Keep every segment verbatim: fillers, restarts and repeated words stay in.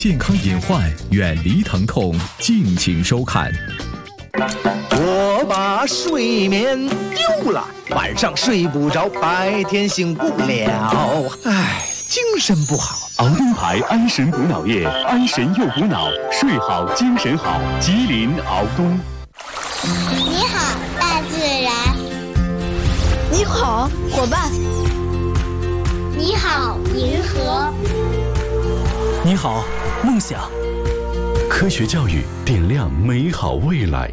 健康隐患，远离疼痛，敬请收看。 我把睡眠丢了，晚上睡不着，白天醒不了，唉，精神不好。 熬东牌安神补脑液，安神又补脑，睡好精神好。吉林熬东。 你好，大自然。 你好，伙伴。 你好，银河。 你好，梦想。 科学教育点亮美好未来。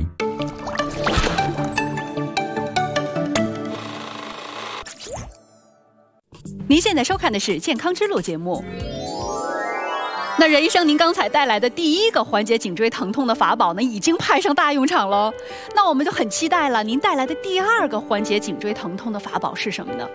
您现在收看的是《健康之路》节目。那任医生，您刚才带来的第一个缓解颈椎疼痛的法宝呢，已经派上大用场了。那我们就很期待了，您带来的第二个缓解颈椎疼痛的法宝是什么呢？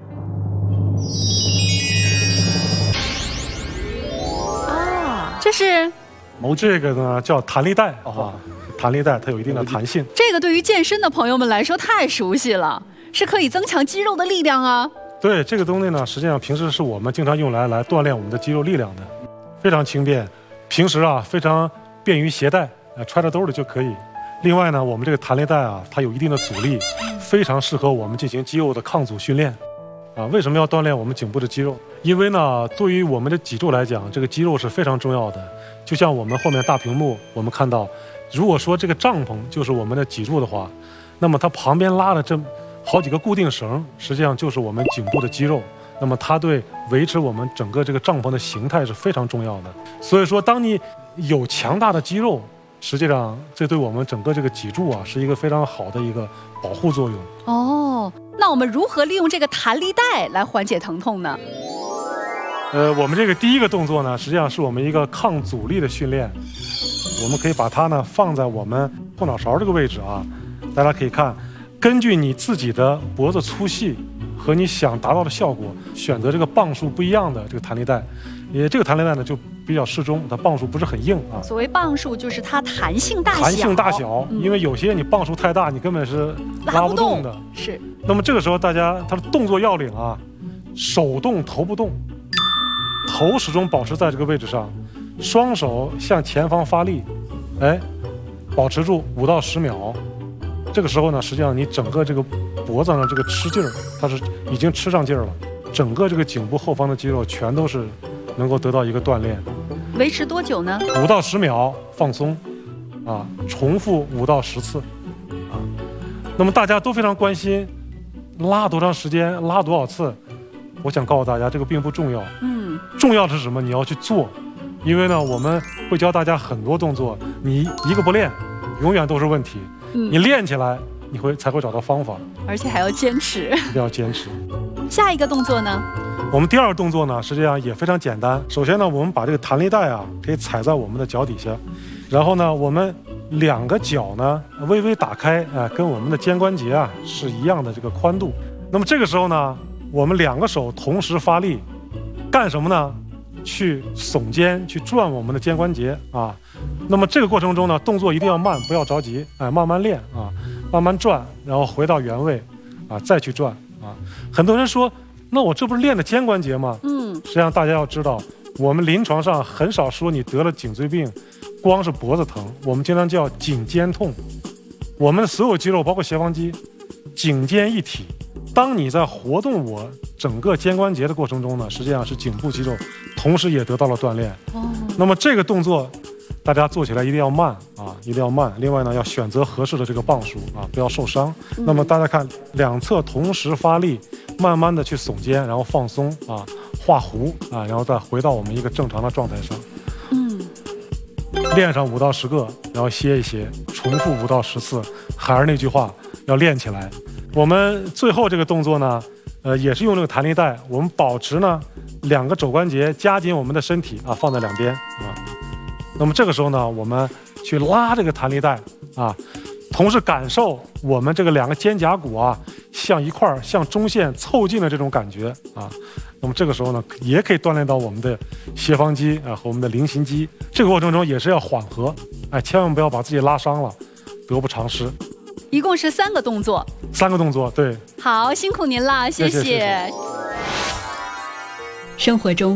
啊，这是哦，这个呢叫弹力带啊，弹力带它有一定的弹性。 这个对于健身的朋友们来说太熟悉了，是可以增强肌肉的力量啊。 对，这个东西呢，实际上平时是我们经常用来来锻炼我们的肌肉力量的，非常轻便，平时啊非常便于携带，呃揣着兜里就可以。另外呢，我们这个弹力带啊，它有一定的阻力，非常适合我们进行肌肉的抗阻训练。啊，为什么要锻炼我们颈部的肌肉？因为呢，对于我们的脊柱来讲，这个肌肉是非常重要的。就像我们后面大屏幕，我们看到，如果说这个帐篷就是我们的脊柱的话，那么它旁边拉的这好几个固定绳，实际上就是我们颈部的肌肉。那么它对维持我们整个这个帐篷的形态是非常重要的。所以说，当你有强大的肌肉，实际上这对我们整个这个脊柱啊是一个非常好的一个保护作用。 哦，那我们如何利用这个弹力带来缓解疼痛呢？ 呃，我们这个第一个动作呢，实际上是我们一个抗阻力的训练。我们可以把它呢放在我们后脑勺这个位置啊，大家可以看，根据你自己的脖子粗细和你想达到的效果，选择这个磅数不一样的这个弹力带。也这个弹力带呢就比较适中，它磅数不是很硬啊。 所谓磅数就是它弹性大小。 弹性大小， 嗯、 因为有些你磅数太大，你根本是拉不动的。 是。 那么这个时候大家它的动作要领啊，手动头不动，头始终保持在这个位置上，双手向前方发力，哎，保持住五到十秒。这个时候呢，实际上你整个这个脖子上这个吃劲儿，它是已经吃上劲儿了，整个这个颈部后方的肌肉全都是能够得到一个锻炼。 维持多久呢？ 五到十秒放松，啊，重复五到十次，啊。那么大家都非常关心，拉多长时间，拉多少次？我想告诉大家，这个并不重要。 嗯， 重要的是什么？你要去做，因为呢，我们会教大家很多动作，你一个不练，永远都是问题。嗯、你练起来，你会才会找到方法， 而且还要坚持， 一定要坚持。 下一个动作呢？ 我们第二个动作呢，实际上也非常简单。首先呢，我们把这个弹力带啊，可以踩在我们的脚底下，然后呢，我们两个脚呢微微打开，啊、呃，跟我们的肩关节啊是一样的这个宽度。那么这个时候呢，我们两个手同时发力，干什么呢？去耸肩，去转我们的肩关节啊。那么这个过程中呢，动作一定要慢，不要着急，哎，慢慢练啊，慢慢转，然后回到原位，啊，再去转啊。很多人说，那我这不是练的肩关节吗？嗯，实际上大家要知道，我们临床上很少说你得了颈椎病，光是脖子疼，我们经常叫颈肩痛。我们所有肌肉，包括斜方肌，颈肩一体。当你在活动我整个肩关节的过程中呢，实际上是颈部肌肉同时也得到了锻炼。哦，那么这个动作大家做起来一定要慢啊，一定要慢。另外呢，要选择合适的这个磅数啊，不要受伤。嗯、那么大家看，两侧同时发力，慢慢的去耸肩，然后放松啊，画弧啊，然后再回到我们一个正常的状态上。嗯，练上五到十个，然后歇一歇，重复五到十次。还是那句话，要练起来。我们最后这个动作呢，呃，也是用这个弹力带，我们保持呢两个肘关节夹紧我们的身体啊，放在两边啊。那么这个时候呢，我们去拉这个弹力带啊，同时感受我们这个两个肩胛骨啊，向一块儿向中线凑近的这种感觉啊。那么这个时候呢，也可以锻炼到我们的斜方肌啊和我们的菱形肌。这个过程中也是要缓和，哎，千万不要把自己拉伤了，得不偿失。 一共是三个动作， 三个动作，对。 好，辛苦您了，谢谢。 谢谢谢谢。 生活中，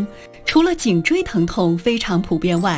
除了颈椎疼痛非常普遍外，